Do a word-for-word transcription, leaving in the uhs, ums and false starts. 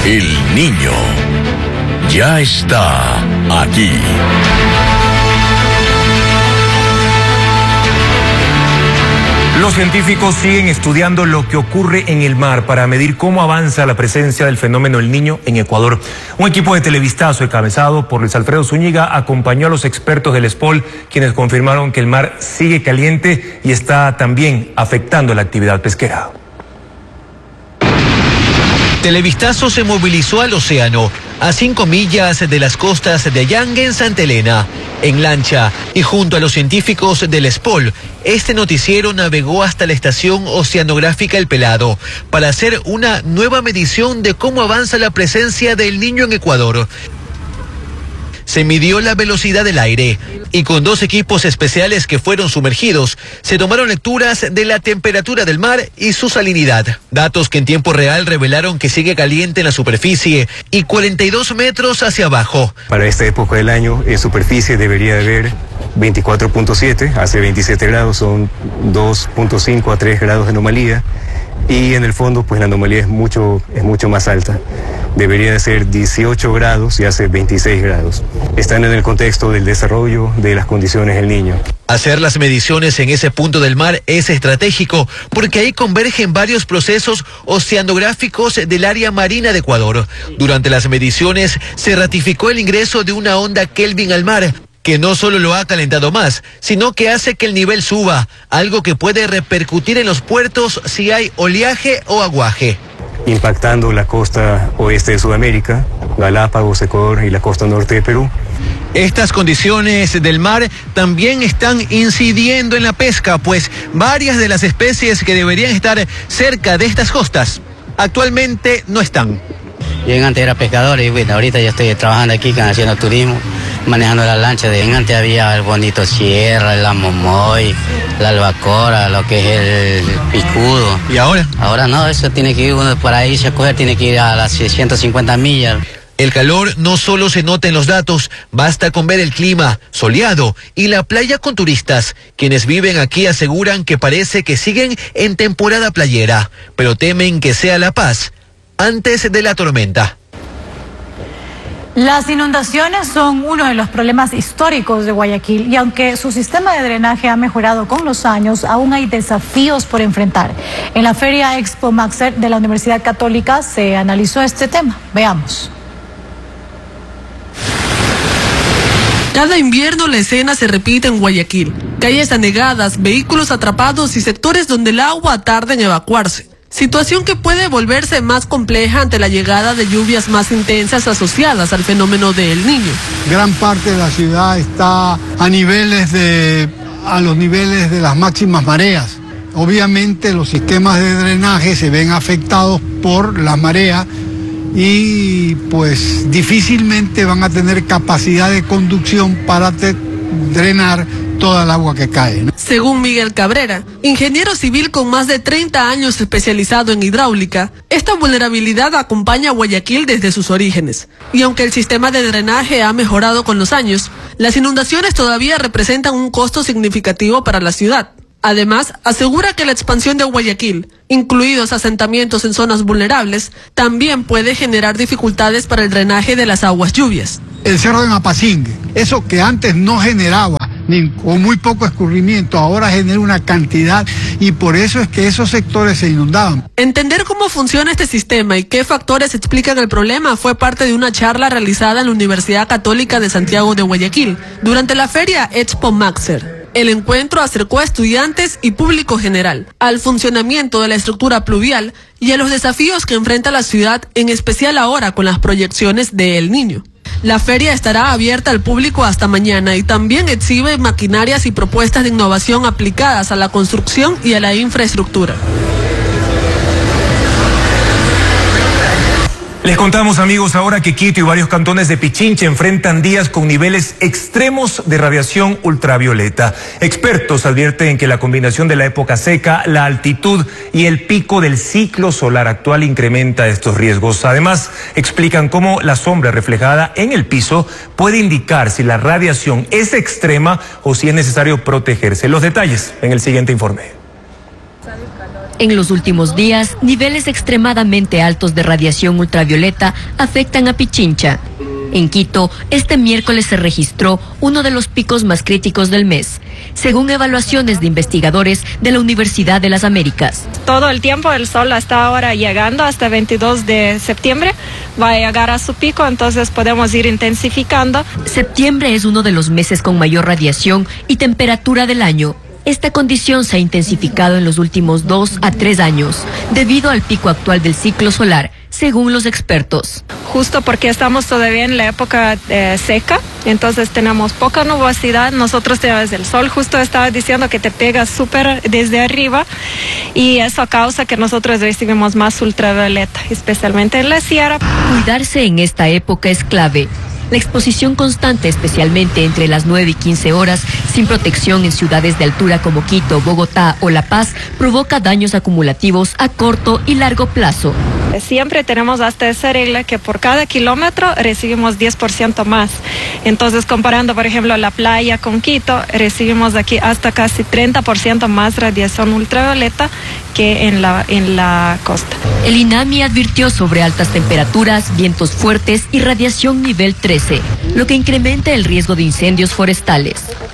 El Niño ya está aquí. Los científicos siguen estudiando lo que ocurre en el mar para medir cómo avanza la presencia del fenómeno El Niño en Ecuador. Un equipo de Televistazo encabezado por Luis Alfredo Zúñiga acompañó a los expertos del ESPOL, quienes confirmaron que el mar sigue caliente y está también afectando la actividad pesquera. Televistazo se movilizó al océano, a cinco millas de las costas de Allangue, en Santa Elena. En lancha y junto a los científicos del ESPOL, este noticiero navegó hasta la estación oceanográfica El Pelado para hacer una nueva medición de cómo avanza la presencia del Niño en Ecuador. Se midió la velocidad del aire y con dos equipos especiales que fueron sumergidos, se tomaron lecturas de la temperatura del mar y su salinidad. Datos que en tiempo real revelaron que sigue caliente en la superficie y cuarenta y dos metros hacia abajo. Para esta época del año, en superficie debería haber veinticuatro punto siete, hace veintisiete grados, son dos punto cinco a tres grados de anomalía. Y en el fondo, pues la anomalía es mucho, es mucho más alta. Debería de ser dieciocho grados y hace veintiséis grados. Están en el contexto del desarrollo de las condiciones del Niño. Hacer las mediciones en ese punto del mar es estratégico porque ahí convergen varios procesos oceanográficos del área marina de Ecuador. Durante las mediciones se ratificó el ingreso de una onda Kelvin al mar, que no solo lo ha calentado más, sino que hace que el nivel suba, algo que puede repercutir en los puertos si hay oleaje o aguaje. Impactando la costa oeste de Sudamérica, Galápagos, Ecuador y la costa norte de Perú. Estas condiciones del mar también están incidiendo en la pesca, pues varias de las especies que deberían estar cerca de estas costas actualmente no están. Yo en antes era pescador y bueno, ahorita ya estoy trabajando aquí haciendo turismo, manejando la lancha. De en antes había el bonito sierra, la momoy, la albacora, lo que es el picudo. ¿Y ahora? Ahora no, eso tiene que ir uno para irse a coger, tiene que ir a las ciento cincuenta millas. El calor no solo se nota en los datos, basta con ver el clima soleado y la playa con turistas. Quienes viven aquí aseguran que parece que siguen en temporada playera, pero temen que sea La Paz antes de la tormenta. Las inundaciones son uno de los problemas históricos de Guayaquil y aunque su sistema de drenaje ha mejorado con los años, aún hay desafíos por enfrentar. En la Feria Expo Maxer de la Universidad Católica se analizó este tema. Veamos. Cada invierno la escena se repite en Guayaquil. Calles anegadas, vehículos atrapados y sectores donde el agua tarda en evacuarse. Situación que puede volverse más compleja ante la llegada de lluvias más intensas asociadas al fenómeno de El Niño. Gran parte de la ciudad está a niveles de, a los niveles de las máximas mareas. Obviamente los sistemas de drenaje se ven afectados por la marea y pues difícilmente van a tener capacidad de conducción para te, drenar toda el agua que cae, ¿no? Según Miguel Cabrera, ingeniero civil con más de treinta años especializado en hidráulica, esta vulnerabilidad acompaña a Guayaquil desde sus orígenes. Y aunque el sistema de drenaje ha mejorado con los años, las inundaciones todavía representan un costo significativo para la ciudad. Además, asegura que la expansión de Guayaquil, incluidos asentamientos en zonas vulnerables, también puede generar dificultades para el drenaje de las aguas lluvias. El cerro de Mapasingue, eso que antes no generaba ni con muy poco escurrimiento, ahora genera una cantidad y por eso es que esos sectores se inundaban. Entender cómo funciona este sistema y qué factores explican el problema fue parte de una charla realizada en la Universidad Católica de Santiago de Guayaquil durante la Feria Expo Maxer. El encuentro acercó a estudiantes y público general al funcionamiento de la estructura pluvial y a los desafíos que enfrenta la ciudad, en especial ahora con las proyecciones de El Niño. La feria estará abierta al público hasta mañana y también exhibe maquinarias y propuestas de innovación aplicadas a la construcción y a la infraestructura. Les contamos, amigos, ahora que Quito y varios cantones de Pichincha enfrentan días con niveles extremos de radiación ultravioleta. Expertos advierten que la combinación de la época seca, la altitud y el pico del ciclo solar actual incrementa estos riesgos. Además, explican cómo la sombra reflejada en el piso puede indicar si la radiación es extrema o si es necesario protegerse. Los detalles en el siguiente informe. En los últimos días, niveles extremadamente altos de radiación ultravioleta afectan a Pichincha. En Quito, este miércoles se registró uno de los picos más críticos del mes, según evaluaciones de investigadores de la Universidad de las Américas. Todo el tiempo el sol está ahora llegando hasta veintidós de septiembre, va a llegar a su pico, entonces podemos ir intensificando. Septiembre es uno de los meses con mayor radiación y temperatura del año. Esta condición se ha intensificado en los últimos dos a tres años, debido al pico actual del ciclo solar, según los expertos. Justo porque estamos todavía en la época eh, seca, entonces tenemos poca nubosidad, nosotros tenemos el sol, justo estaba diciendo que te pega súper desde arriba y eso causa que nosotros recibimos más ultravioleta, especialmente en la sierra. Cuidarse en esta época es clave. La exposición constante, especialmente entre las nueve y quince horas, sin protección en ciudades de altura como Quito, Bogotá o La Paz, provoca daños acumulativos a corto y largo plazo. Siempre tenemos hasta esa regla que por cada kilómetro recibimos diez por ciento más. Entonces, comparando, por ejemplo, la playa con Quito, recibimos aquí hasta casi treinta por ciento más radiación ultravioleta que en la, en la costa. El INAMI advirtió sobre altas temperaturas, vientos fuertes y radiación nivel trece, lo que incrementa el riesgo de incendios forestales.